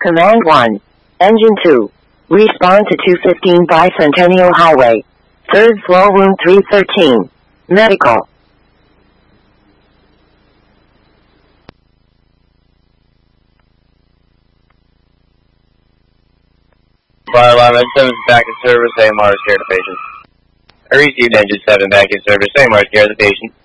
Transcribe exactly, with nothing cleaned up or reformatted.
Command one. Engine two. Respond to two fifteen Bicentennial Highway. Third floor, room three thirteen. Medical. Fire alarm at seven back in service, A M R is care to patient. I received engine seven back in service, A M R is care to the patient.